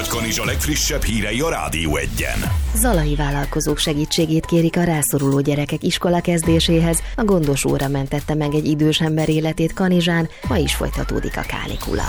Nagykanizsa legfrissebb hírei a Rádió Egyen. Zalai vállalkozók segítségét kérik a rászoruló gyerekek iskola kezdéséhez. A gondos óra mentette meg egy idős ember életét Kanizsán, ma is folytatódik a kánikula.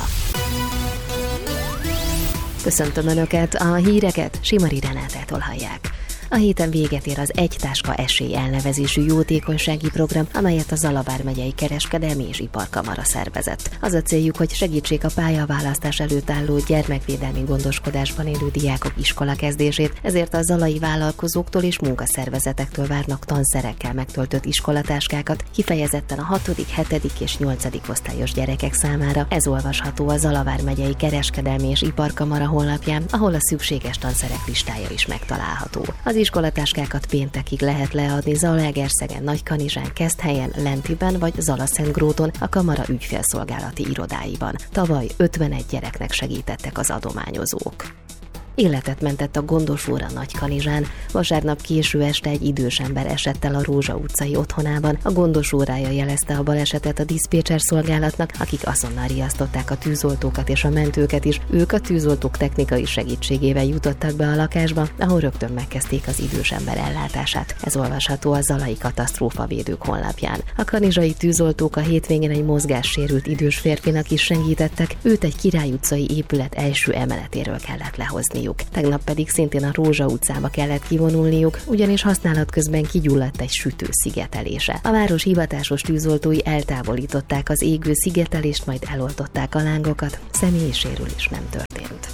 Köszöntöm Önöket, a híreket Simari Renátától hallják. A héten véget ér az Egy Táska Esély elnevezésű jótékonysági program, amelyet a Zala vármegyei Kereskedelmi és Iparkamara szervezett. Az a céljuk, hogy segítsék a pályaválasztás előtt álló gyermekvédelmi gondoskodásban élő diákok iskola kezdését, ezért a zalai vállalkozóktól és munkaszervezetektől várnak tanszerekkel megtöltött iskolatáskákat, kifejezetten a 6., 7. és 8. osztályos gyerekek számára. Ez olvasható a Zala vármegyei Kereskedelmi és Iparkamara honlapján, ahol a szükséges tanszerek listája is megtalálható. Az iskolatáskákat péntekig lehet leadni Zalaegerszegen, Nagykanizsán, Keszthelyen, Lentiben vagy Zalaszentgróton a kamara ügyfélszolgálati irodáiban. Tavaly 51 gyereknek segítettek az adományozók. Életet mentett a gondos óra Nagykanizsán. Vasárnap késő este egy idős ember esett el a Rózsa utcai otthonában. A gondos órája jelezte a balesetet a diszpécser szolgálatnak, akik azonnal riasztották a tűzoltókat és a mentőket is. Ők a tűzoltók technikai segítségével jutottak be a lakásba, ahol rögtön megkezdték az idős ember ellátását. Ez olvasható a Zalai Katasztrófavédők honlapján. A kanizsai tűzoltók a hétvégén egy mozgássérült idős férfinak is segítettek, őt egy Király utcai épület első emeletéről kellett lehozni. Tegnap pedig szintén a Rózsa utcába kellett kivonulniuk, ugyanis használat közben kigyulladt egy sütő szigetelése. A város hivatásos tűzoltói eltávolították az égő szigetelést, majd eloltották a lángokat, személyi sérülés nem történt.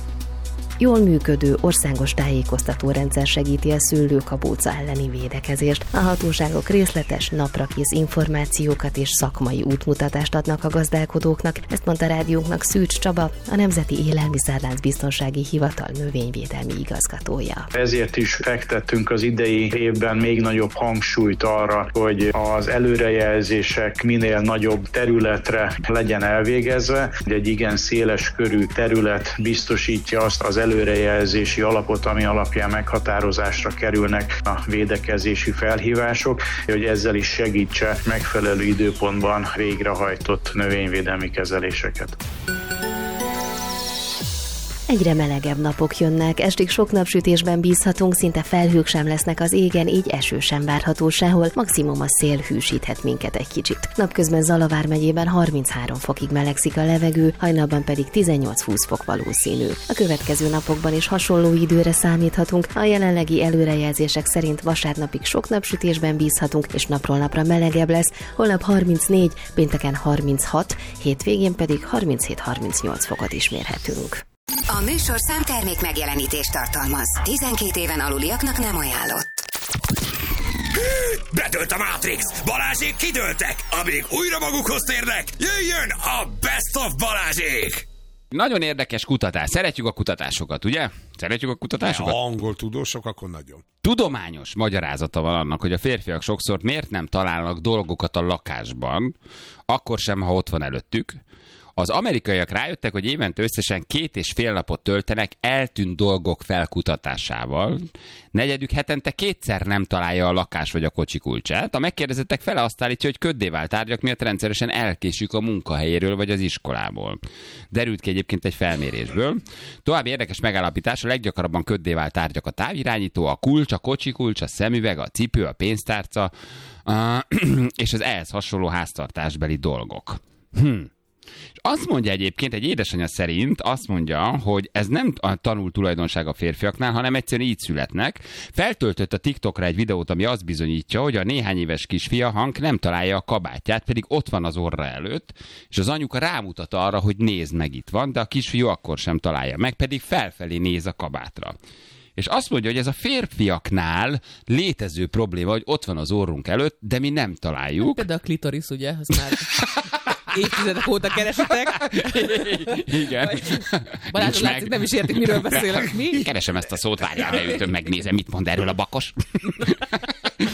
Jól működő országos tájékoztatórendszer segíti a szőlőkabóca elleni védekezést. A hatóságok részletes, naprakész információkat és szakmai útmutatást adnak a gazdálkodóknak, ezt mondta rádiónknak Szűcs Csaba, a Nemzeti Élelmiszerlánc Biztonsági Hivatal növényvédelmi igazgatója. Ezért is fektettünk az idei évben még nagyobb hangsúlyt arra, hogy az előrejelzések minél nagyobb területre legyen elvégezve. Egy igen széles körű terület biztosítja azt az előrejelzési alapot, ami alapján meghatározásra kerülnek a védekezési felhívások, hogy ezzel is segítse megfelelő időpontban végrehajtott növényvédelmi kezeléseket. Egyre melegebb napok jönnek, estig sok napsütésben bízhatunk, szinte felhők sem lesznek az égen, így eső sem várható sehol, maximum a szél hűsíthet minket egy kicsit. Napközben Zala vármegyében 33 fokig melegszik a levegő, hajnalban pedig 18-20 fok valószínű. A következő napokban is hasonló időre számíthatunk, a jelenlegi előrejelzések szerint vasárnapig sok napsütésben bízhatunk, és napról napra melegebb lesz, holnap 34, pénteken 36, hétvégén pedig 37-38 fokot is mérhetünk. A műsorszám termék megjelenítést tartalmaz. 12 éven aluliaknak nem ajánlott. Bedőlt a Matrix! Balázsék kidőltek! Amíg újra magukhoz térnek, jöjjön a Best of Balázsék! Nagyon érdekes kutatás. Szeretjük a kutatásokat, ugye? Szeretjük a kutatásokat? Ha angol tudósok, akkor nagyon. Tudományos magyarázata van annak, hogy a férfiak sokszor miért nem találnak dolgokat a lakásban, akkor sem, ha ott van előttük. Az amerikaiak rájöttek, hogy évente összesen 2,5 napot töltenek eltűnt dolgok felkutatásával. Negyedük hetente 2-szer nem találja a lakás vagy a kocsi kulcsát. A megkérdezettek fele azt állítja, hogy köddé vált tárgyak miatt rendszeresen elkésik a munkahelyéről vagy az iskolából. Derült ki egyébként egy felmérésből. További érdekes megállapítás, a leggyakrabban köddé vált tárgyak a távirányító, a kulcs, a kocsi kulcs, a szemüveg, a cipő, a pénztárca és az ehhez hasonló háztartásbeli dolgok. És azt mondja egyébként, egy édesanyja szerint azt mondja, hogy ez nem a tanult tulajdonság a férfiaknál, hanem egyszerűen így születnek. Feltöltött a TikTokra egy videót, ami azt bizonyítja, hogy a néhány éves kisfia Hank nem találja a kabátját, pedig ott van az orra előtt, és az anyuka rámutat arra, hogy nézd meg, itt van, de a kisfiú akkor sem találja meg, pedig felfelé néz a kabátra. És azt mondja, hogy ez a férfiaknál létező probléma, hogy ott van az orrunk előtt, de mi nem találjuk. Például a klitoris, ugye? Az már évtizedek óta keresitek. Igen. Balázs, látszik, nem is értik, miről beszélek. Mi? Keresem ezt a szót, várjál, beütöm, megnézem, mit mond erről a bakos.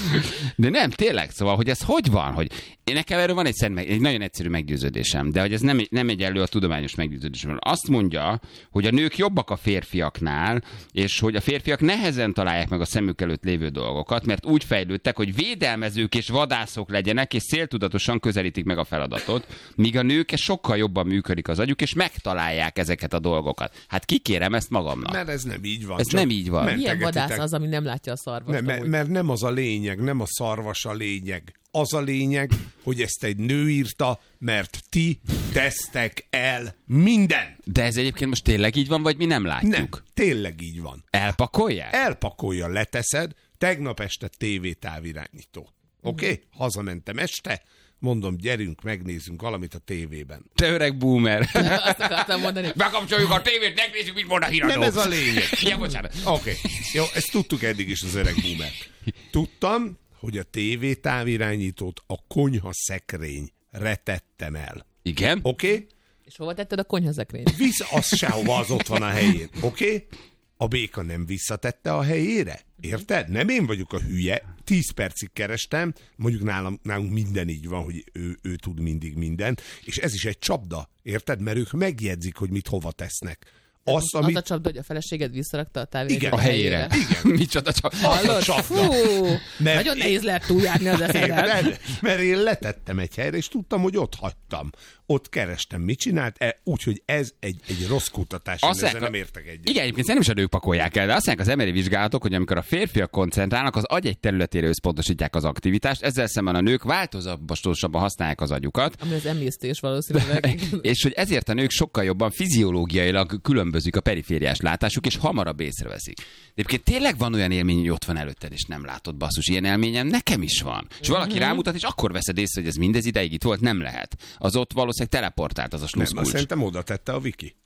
De nem, tényleg, szóval, hogy ez hogy van? Hogy nekem erről van egy nagyon egyszerű meggyőződésem, de hogy ez nem egyenlő a tudományos meggyőződésem. Azt mondja, hogy a nők jobbak a férfiaknál, és hogy a férfiak nehezen találják meg a szemük előtt lévő dolgokat, mert úgy fejlődtek, hogy védelmezők és vadászok legyenek, és céltudatosan közelítik meg a feladatot, míg a nők sokkal jobban működik az agyuk, és megtalálják ezeket a dolgokat. Hát kikérem ezt magamnak. Mert ez nem így van. Ez nem így van. Milyen vadász az, ami nem látja a szarvast? Mert nem az a lényeg, nem a szarvas a lényeg. Az a lényeg, hogy ezt egy nő írta, mert ti tesztek el minden. De ez egyébként most tényleg így van, vagy mi nem látjuk? Nem, tényleg így van. Elpakolják? Elpakolja, leteszed, tegnap este tévétávirányító. Oké? Hazamentem este, mondom, gyerünk, megnézzünk valamit a tévében. Te öreg boomer. Azt akartam mondani. Bekapcsoljuk a tévét, megnézzük, mit mond a híradó. Nem ez a lényeg. Ja, bocsánat. Oké. Jó, ezt tudtuk eddig is az öreg boomer. Tudtam, hogy a tévétávirányítót a konyha szekrényre tettem el. Igen? Oké? És hova tetted a konyhaszekrényt? Az sehova, az ott van a helyén. Oké? A béka nem visszatette a helyére? Érted? Nem én vagyok a hülye. 10 percig kerestem, mondjuk nálunk minden így van, hogy ő tud mindig mindent, és ez is egy csapda, érted? Mert ők megjegyzik, hogy mit hova tesznek. Az a csapda, hogy a feleséged visszarakta a távirányítót a helyére. Igen. Micsoda csapda. Hallod? Fú, nagyon nehéz lehet túljárni az eszedet. Mert én letettem egy helyre, és tudtam, hogy ott hagytam. Ott kerestem, mit csinált, úgyhogy ez egy rossz kutatás, én ezzel nem értek egyet. Igen, egyébként szerintem is a nők pakolják el, de azt mondják az MRI vizsgálatok, hogy amikor a férfiak koncentrálnak, az agy egy területére összpontosítják az aktivitást, ezzel szemben a nők változatosabban használják az agyukat. Ami az emésztés valószínűleg. És hogy ezért a nők sokkal jobban fiziológiailag különbözik a perifériás látásuk, és hamarabb észreveszik. Egyébként tényleg van olyan élmény, hogy ott van előtted, és nem látod, basszus, ilyen élményem nekem is van. És valaki rámutat, és akkor veszed észre, hogy ez mindez ideig itt volt, nem lehet. Az ott valószínűleg teleportált az a sluszkulcs. Szerintem oda tette a Viki.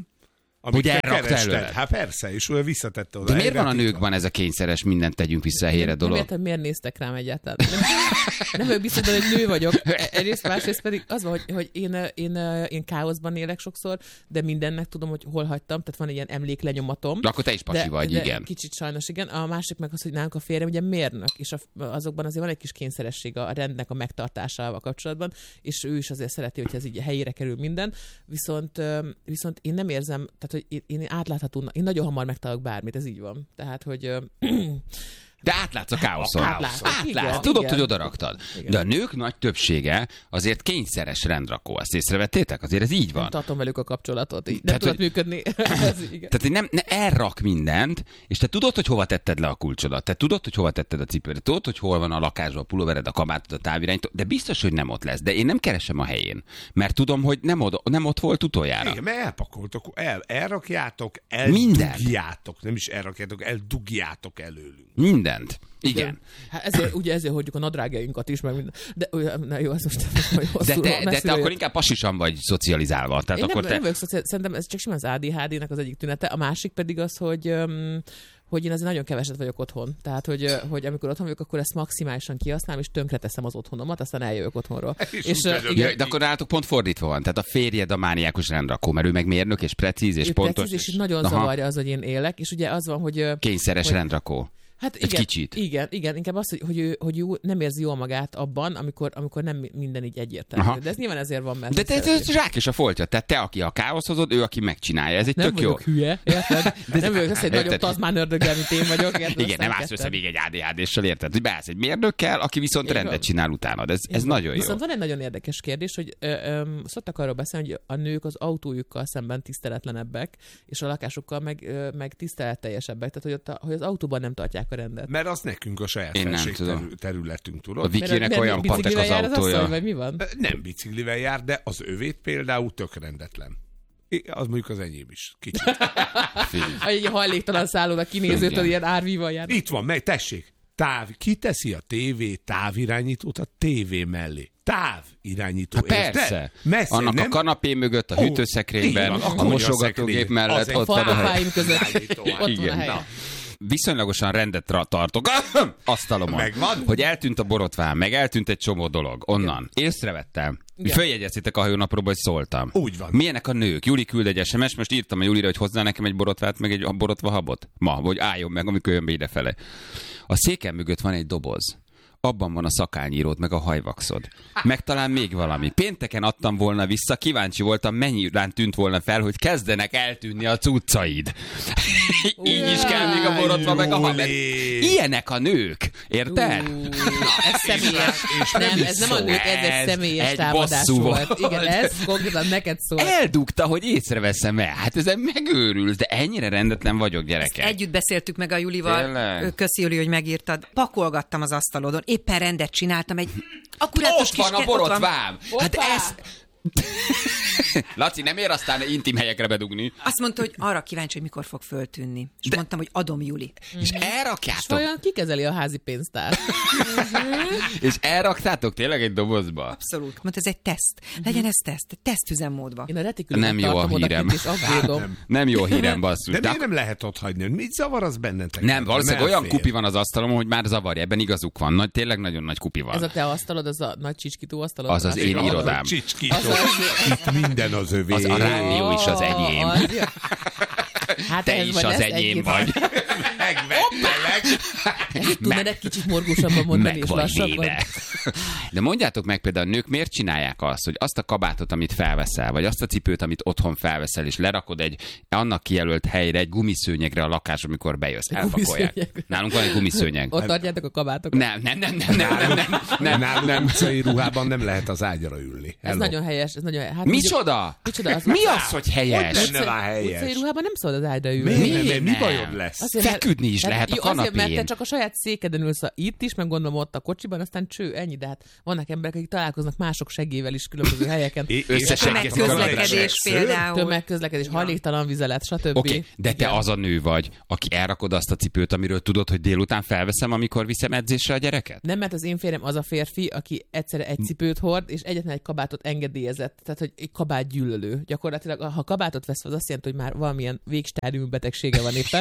Hogy elrakta előle. Hát persze, és ő visszatette oda. De miért van a nőkben ez a kényszeres, mindent tegyünk vissza a helyre dolog? Nem értem, miért néztek rám egyáltalán. Nem vagyok biztos, hogy nő vagyok. Egyrészt, másrészt pedig az van, hogy én káoszban élek sokszor, de mindennek tudom, hogy hol hagytam, tehát van egy ilyen emléklenyomatom. De akkor te is pasi vagy, igen. Kicsit sajnos igen. A másik meg az, hogy nálunk a férjem ugye mérnök, és azokban azért van egy kis kényszeresség a rendnek a megtartásával kapcsolatban, és ő is azért szereti, hogy ez így helyére kerül minden. Viszont én nem érzem, tehát hogy én átlátható, én nagyon hamar megtalálok bármit, ez így van. Tehát, hogy... De átlátsz a káoszon. Átlátsz. Tudod, hogy odaraktad. Igen. De a nők nagy többsége azért kényszeres rendrakó. Azt észrevettétek? Azért ez így van. Nem tartom velük a kapcsolatot. Így nem tudod működni. Tehát nem elrak mindent, és te tudod, hogy hova tetted le a kulcsodat. Te tudod, hogy hova tetted a cipődet. Tudod, hogy hol van a lakásban a pulóvered, a kabátod, a távirányító. De biztos, hogy nem ott lesz. De én nem keresem a helyén. Mert tudom, hogy nem ott volt utoljára. Igen, mert elpakoltok. Elrakjátok, eldugjátok. Nem is elrakjátok, eldugjátok előlünk. Mindent. Igen. Hát ezért hagyjuk a nadrágjainkat is, meg minden. De na jó, ez most hosszú, de te akkor inkább pasisan vagy szocializálva. Tehát én akkor nem vagyok szerintem ez csak simán az ADHD-nek az egyik tünete. A másik pedig az, hogy én azért nagyon keveset vagyok otthon. Tehát, hogy amikor otthon vagyok, akkor ezt maximálisan kihasználom, és tönkreteszem az otthonomat, aztán eljövök otthonról. De akkor nálatok pont fordítva van. Tehát a férjed a mániákus rendrakó, mert ő meg mérnök, és precíz, és pontos. Precíz, és nagyon zavarja az, hogy én élek, és ugye az van, hogy... Kényszeres rendrakó. Hát egy kicsit. Igen, inkább az, hogy nem érzi jól magát abban, amikor nem minden így egyértelmű. Aha. De ez nyilván ezért van, mert... De te zsák is a foltja. Tehát te, aki a káosz hozod, ő, aki megcsinálja. Ez egy nem tök jó. Nem vagyok hülye, érted? De nem vagyok egy nagyobb tazmán ördöggel, mint én vagyok. Érted? Igen, nem állsz össze még egy ADHD-ssel, érted? Hogy beállsz egy mérnökkel, aki viszont rendet csinál utánad. Ez nagyon jó. Viszont van egy nagyon érdekes kérdés, hogy szoktak arról beszélni, hogy a nők az autójukkal szemben tiszteletlenebbek, és a lakásukkal meg tiszteletteljesebbek. Tehát, hogy az autóban nem tartják a rendet. Mert az nekünk a saját területünk, tudod. A Vikinek olyan patek az autója. Asszony, vagy mi van? Nem biciklivel jár, de az övét például tök rendetlen. Az mondjuk az enyém is. Kicsit. Egy hajléktalan szállónak kinézőtől ilyen árvíval jár. Itt van, tessék. Kiteszi a távirányítót a tévé mellé. Távirányító. Hát persze. Messze, annak nem? A kanapé mögött, a hűtőszekrényben, a mosogatógép mellett ott van a hely. Ott van a hely. Viszonylagosan rendet tartok asztalomon, hogy eltűnt a borotvám, meg eltűnt egy csomó dolog onnan. Észrevettem. Följegyeztétek a hajónapról, hogy szóltam. Úgy van. Milyenek a nők? Juli küld egy SMS, most írtam a Julira, hogy hozzá nekem egy borotvát, meg egy borotva habot. Ma, hogy álljon meg, amikor jön be idefele. A székem mögött van egy doboz. abban van a szakányíród, meg a hajvaxod. Meg talán még valami. Pénteken adtam volna vissza, kíváncsi voltam, mennyi után tűnt volna fel, hogy kezdenek eltűnni a cuccaid. Így is kell még a borotva, meg a haj. Ilyenek a nők, érted? Ez személyes. Nem, ez nem a nők, ez egy személyes egy támadás bosszú volt. Igen, ez konkrétan neked szól. Eldugta, hogy észreveszem el. Hát ezen megőrülsz, de ennyire rendetlen vagyok, gyerekek. Együtt beszéltük meg a Julival. Tényleg? Köszi, Juli, hogy megírtad. Pakolgattam az asztalodon. Éppen rendet csináltam. Egy akkurátus Ott van a ott borotvám! Hát Hoppá! ez... Laci, nem ér aztán intim helyekre bedugni. Azt mondta, hogy arra kíváncsi, hogy mikor fog föltűnni. És mondtam, hogy adom, Juli. És elrakjátok. Olyan kikezeli a házi pénztárt. És elraktátok tényleg egy dobozba? Abszolút. Mondta, ez egy teszt. Legyen ez teszt. Tesztüzemmódba. Én a retikülömet Nem jó a tartom hírem. odakint, és aggódom. Nem jó hírem, basszus. De miért nem lehet ott hagyni? Mit zavar az bennetek? Nem, valószínűleg olyan elfér. kupi van az asztalom, hogy már zavarja. Ebben igazuk van. Nagy, tényleg nagyon nagy kupi van. Ez a te asztalod, az a nagy csicskító asztalod? Az az én irodám. Csicskító. Itt minden az övé. Az a rádió is az enyém. Hát Te ez is majd az lesz enyém egy-két- vagy. Tudnád egy kicsit morgósabban mondani, és lassabban? véve. De mondjátok meg például, a nők miért csinálják azt, hogy azt a kabátot, amit felveszel, vagy azt a cipőt, amit otthon felveszel, és lerakod egy annak kijelölt helyre, egy gumiszőnyegre a lakás, amikor bejössz. Elpakolják. Gumiszőnyeg. Nálunk van egy gumiszőnyeg. Ott tartjátok a kabátokat. Nem. Nálunk utcai ruhában nem lehet az ágyra ülni. Ez Hello. nagyon helyes. Ez nagyon helyes. Hát Micsoda? Micsoda? Mi az, hogy helyes? Lenne már Utcai helyes. ruhában nem szabad az ágyra ülni. Miért? Mi nem? bajod lesz? Azért, Feküdni is lehet a jó, azért, kanapén. mert te csak a saját székeden ülsz itt is, meg gondolom ott a kocsiban, aztán ennyi, de hát vannak emberek, akik találkoznak mások segélyével is különböző helyeken. Összeseggetik a Tömegközlekedés például. Tömegközlekedés, hajléktalan vizelet, stb. Oké, de te az a nő vagy, aki elrakod azt a cipőt, amiről tudod, hogy délután felveszem, amikor viszem edzésre a gyereket? Nem, mert az én férjem az a férfi, aki egyszerre egy cipőt hord, és egyetlen egy kabátot engedélyezett. Tehát, hogy egy kabát gyűlölő. Gyakorlatilag, ha kabátot vesz, az azt jelenti, hogy már valamilyen végstádiumú betegsége van éppen,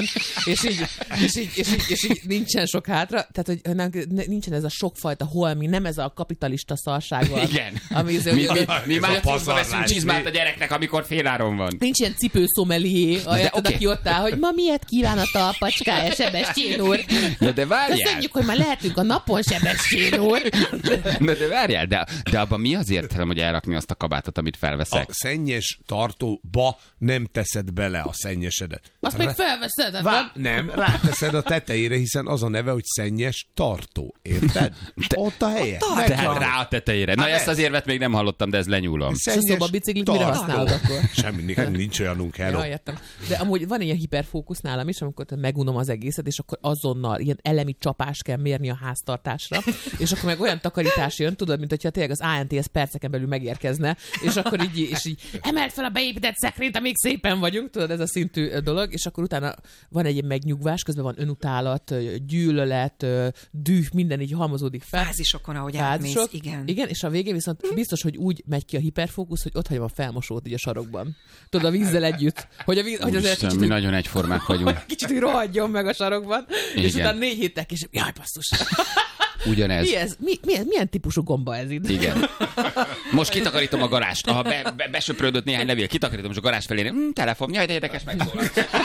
és így nincsen sok hátra. Tehát, hogy nincsen ez a sokfajta holmi, nem ez a kapitalista szarság van. Igen. Ami Mi már pazarlás. veszünk csizmát a gyereknek, amikor féláron van. nincs ilyen cipőszomelié, oké. aki ott áll, hogy ma miért kíván a talpacskája, Sebestyén úr. Ja, de várjál. Köszönjük, hogy ma lehetünk a napon, Sebestyén úr. De várjál, de abban mi az értelem, hogy elrakni azt a kabátot, amit felveszek? A szennyes tartóba nem teszed bele a szennyesedet. Azt még felveszed, Nem, ráteszed a tetejére, hiszen az a neve, hogy szennyes tartó. Érted? Ott a helye. Tehát rá a tetejére. Na, ezt az érvet még nem hallottam, de ez lenyúlom. És a szobabiciklit mire használod akkor? Semmi, nincs olyanunk, hello. Ja, értem. De amúgy van ilyen hiperfókusz nálam is, amikor megunom az egészet, és akkor azonnal ilyen elemi csapás kell mérni a háztartásra, és akkor meg olyan takarítás jön, tudod, mint hogyha tényleg az ANTS perceken belül megérkezne, és akkor így emeld fel a beépített szekrényt, amíg szépen vagyunk, tudod, ez a szintű dolog, és akkor utána van egy ilyen megnyugvás, közben van önutálat, gyűlölet, düh, minden így halmozódik fel. Fázisokon, ahogy átmész, igen. Igen, és a végén viszont biztos, hogy úgy megy ki a hiperfókusz, hogy ott hagyom a felmosót így a sarokban. Tudod, a vízzel együtt. Hogy azért Úristen, kicsit, mi nagyon egyformák vagyunk. kicsit úgy rohadjon meg a sarokban, és Igen. utána 4 héttel később, jaj, basszus. Ugyanez. Mi ez? Milyen típusú gomba ez itt? Igen. Most kitakarítom a garást. Ha besöprődött néhány levél, kitakarítom, és a garázs felé, telefon, jaj, de érdekes, megszólal.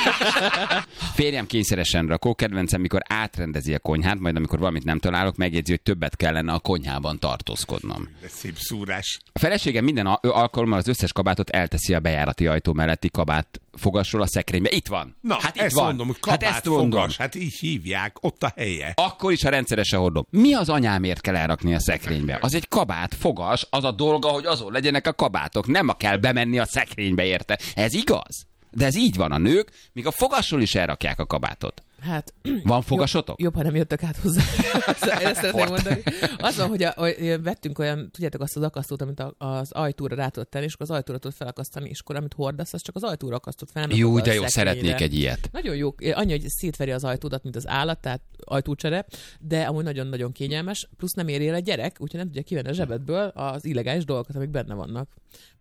Férjem kényszeresen rakó, kedvencem, mikor átrendezi a konyhát, majd amikor valamit nem találok, megjegyzi, hogy többet kellene a konyhában tartózkodnom. De szép szúrás. A feleségem minden alkalommal az összes kabátot elteszi a bejárati ajtó melletti kabát fogasról a szekrénybe. Itt van. Na, hát itt ezt van. mondom, hogy hát kabát ezt mondom. fogas, hát így hívják, ott a helye. Akkor is, ha rendszeresen hordom. Mi az anyámért kell elrakni a szekrénybe? Az egy kabát, fogas, az a dolga, hogy azon legyenek a kabátok. Nem kell bemenni a szekrénybe, érte? Ez igaz? De ez így van, a nők, míg a fogasról is elrakják a kabátot. Hát, Van fogasotok? jobb, ha nem jöttök át hozzá. Ezt szeretném mondani. Az van, hogy vettünk olyan, tudjátok azt az akasztót, amit az ajtóra rá tudod tenni, és akkor az ajtóra tudod felakasztani, és akkor amit hordasz, az csak az ajtóra akasztott fel. Jó, de jó, szeretnék egy ilyet. Nagyon jó. Annyi, hogy szétveri az ajtódat, mint az állat, tehát ajtócsere, de amúgy nagyon-nagyon kényelmes, plusz nem éri el a gyerek, úgyhogy nem tudja kivenni a zsebedből az illegális dolgokat, amik benne vannak.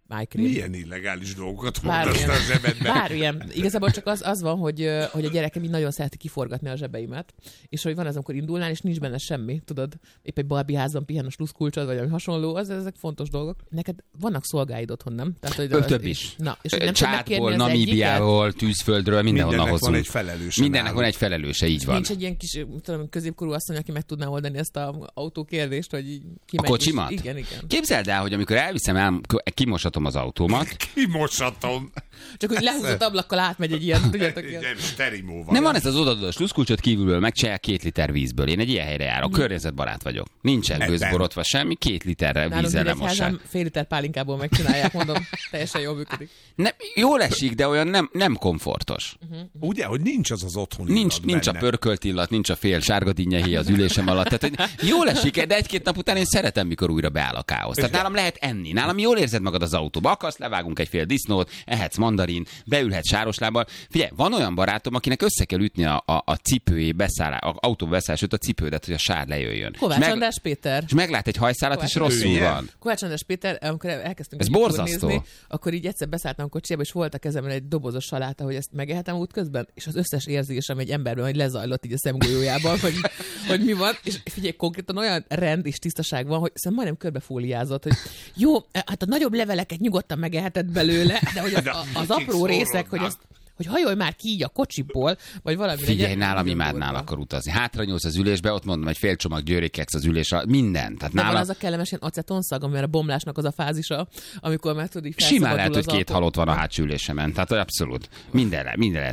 májkrém. Milyen illegális dolgokat mondasz a zsebedbe? Bármilyen. Igazából csak az van, hogy a gyerekem így nagyon szereti kiforgatni a zsebeimet, és hogy van az, amikor indulnál, és nincs benne semmi, tudod, épp egy Barbie házban pihen a sluszkulcsod, vagy ami hasonló, ezek fontos dolgok. Neked vannak szolgáid otthon, nem? Tehát, hogy Több is. Na, és nem Csádból, Namíbiából, Tűzföldről, mindenhonnan hozunk. Van egy felelőse. Mindennek van egy felelőse, így van. Nincs egy ilyen kis, tudom, középkorú asszony, aki meg tudná oldani ezt az autókérdést, hogy így a kocsimat? Igen. Képzeld el, hogy amikor elviszem, kimosatom az autómat. Kimosatom. Csak hogy lehúzott ablakkal átmegy egy ilyen, tudjátok. Sterimóval. Nem van ez az odaadós sluszkulcsot kívülről, megcsinálják 2 liter vízből. Én egy ilyen helyre járok, környezetbarát vagyok. Nincsen gőzborotva semmi, 2 literre vízzel lemossák. Fél liter pálinkából megcsinálják, mondom, teljesen jól működik. Jól esik, de olyan nem komfortos. Ugye, hogy nincs az otthoni Nincs a pörkölt illat, nincs a fél sárga dinnyehéj az ülésem alatt. Tehát, hogy jól esik, de 1-2 nap után én szeretem, mikor újra beáll a káosz. Tehát nálam lehet enni. Nálam jól érzed magad az autóba. Akarsz, levágunk egy fél disznót, ehetsz mandarin, beülhetsz sároslábbal. Figyelj, van olyan barátom, akinek össze kell ütni a cipőjé a autóba beszállás, a cipődet, hogy a sár lejöjjön. Kovács András Péter. És meglát egy hajszálat, és rosszul van. Kovács András Péter, amikor elkezdtünk ez borzasztó. Nézni, akkor így egyszer beszálltam a kocsiába, és volt a kezemben egy dobozos saláta, hogy ezt megehetem útközben, és az összes érzésem egy emberben, hogy lezajlott így a szemgolyójában, hogy mi van, és figyelj, konkrétan olyan rend és tisztaság van, hogy szerintem majdnem körbefóliázott, hogy jó, hát a nagyobb leveleket nyugodtan megeheted belőle, de hogy az apró részek, hogy hajolj már ki így a kocsiból, vagy valami. Figyelj, nálam imádnál akkor utazni. Hátranyúlsz az ülésbe, ott mondom, egy fél csomag győrékeksz az ülésre, minden. Tehát de van az a kellemes ilyen acetonszag, amire a bomlásnak az a fázisa, amikor már tudod, így simán lehet, hogy 2 halott van a hátsó ülésemen. Tehát abszolút. Mindenre.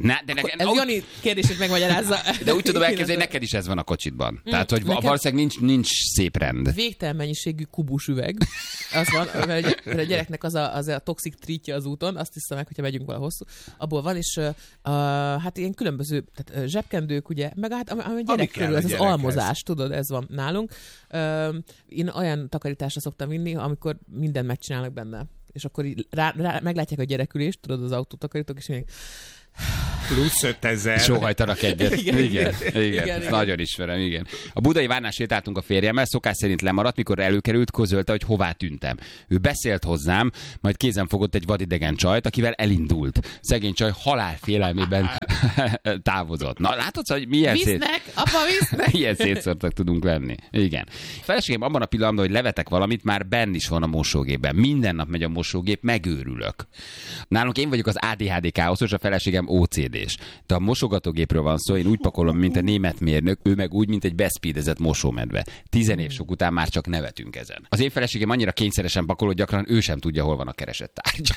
Ez Jani kérdését megmagyarázza. De úgy tudom elképzelni, neked is ez van a kocsitban. Tehát, hogy valószínűleg nincs szép rend. Végtelen mennyiségű kubus üveg. Az van, mert a gyereknek az a toxic treatje az úton, azt hiszem meg, hogyha megyünk vala hosszú. Abból van, és hát ilyen különböző tehát, zsebkendők, ugye, meg hát ami gyerek körül, ez az almozás, tudod, ez van nálunk. Én olyan takarításra szoktam vinni, amikor mindent megcsinálnak benne. És akkor így meglátják a gyerekülést, tudod, az autótakarítók, és mondják, plusz 5000. Sóhajtanak egyet. Igen. Nagyon ismerem, igen. A budai várnál sétáltunk a férjemmel, szokás szerint lemaradt, mikor előkerült, közölte, hogy hová tűntem. Ő beszélt hozzám, majd kézen fogott egy vadidegen csajt, akivel elindult. Szegény csaj halálfélelmében távozott. Na, látod, hogy milyen visznek! Ilyen szétszórtak tudunk lenni. Igen. A feleségem abban a pillanatban, hogy levetek valamit, már benn is van a mosógépben. Minden nap megy a mosógép, megőrülök. Nálunk én vagyok az ADHD káoszos, a feleségem OCD-s. De a mosogatógépről van szó, én úgy pakolom, mint a német mérnök, ő meg úgy, mint egy beszpídezett mosómedve. 10 év sok után már csak nevetünk ezen. Az én feleségem annyira kényszeresen pakol, hogy gyakran ő sem tudja, hol van a keresett tárgy.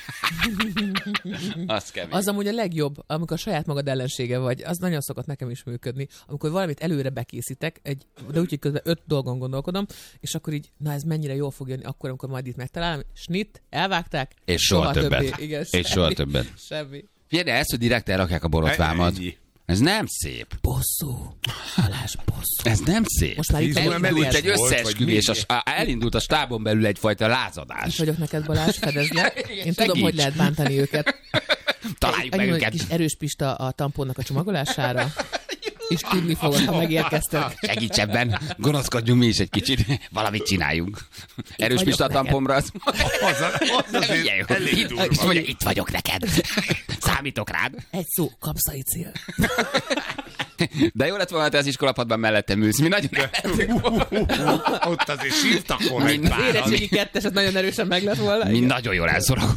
Az amúgy a legjobb, amikor saját magad ellensége vagy, az nagyon szokott nekem is működni, amikor valamit előre bekészítek, de úgy, hogy közben 5 dolgon gondolkodom, és akkor így, na ez mennyire jól fog jönni, akkor, amikor majd itt megtalálom, snit, elvágták, és soha többet. Igen, és soha többet. Semmi. Figyelj, ezt, hogy direkt elrakják a borotvámat. Ez nem szép. Bosszú. Halás bosszú. Ez nem szép. Most már itt elindult egy összeesküvés, elindult a stábon belül egyfajta lázadás. Itt vagyok neked, Balázs, fedezd le. Én tudom, hogy lehet bántani őket. Találjuk meg őket. Egy kis erős pista a tamponnak a csomagolására. És tudni fogod, ha megérkeztek. Segíts ebben, gonoszkodjunk mi is egy kicsit, valamit csináljunk. Erős pista a tamponra, az itt vagyok neked. Számítok rád. Egy szó, kapszaicil. De jó lett volna, ha te az iskolapadban mellettem ülsz. Mi nagyon ott azért sírtak volna egy páran. Érettségi 2-eset nagyon erősen meg lett volna. Mi nagyon jól elszorogunk.